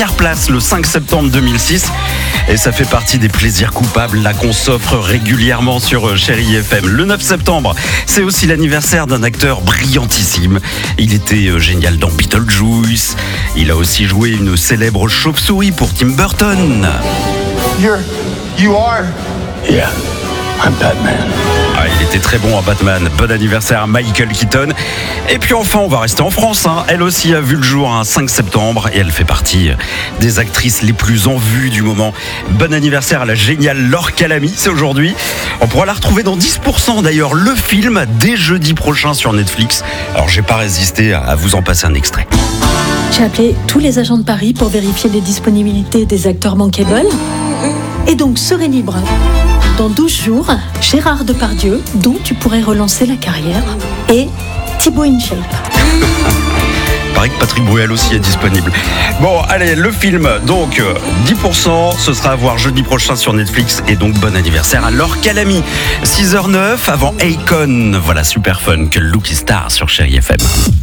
première place le 5 septembre 2006. Et ça fait partie des plaisirs coupables là qu'on s'offre régulièrement sur Chérie FM. Le 9 septembre, c'est aussi l'anniversaire d'un acteur brillantissime. Il était génial dans Beetlejuice. Il a aussi joué une célèbre chauve-souris pour Tim Burton. You are? Yeah, I'm Batman. Ah, il était très bon à Batman. Bon anniversaire à Michael Keaton. Et puis enfin, on va rester en France. Elle aussi a vu le jour un 5 septembre et elle fait partie des actrices les plus en vue du moment. Bon anniversaire à la géniale Laure Calamy, c'est aujourd'hui. On pourra la retrouver dans 10% d'ailleurs, le film, dès jeudi prochain sur Netflix. Alors j'ai pas résisté à vous en passer un extrait. J'ai appelé tous les agents de Paris pour vérifier les disponibilités des acteurs manquables. Et donc, serai libre dans 12 jours, Gérard Depardieu, dont tu pourrais relancer la carrière, et Thibaut InShape. Pareil que Patrick Bruel aussi est disponible. Bon, allez, le film, donc 10%, ce sera à voir jeudi prochain sur Netflix. Et donc, bon anniversaire à Laure Calamy. 6h09, avant Akon. Voilà, super fun, que Lucky Star sur Chérie FM.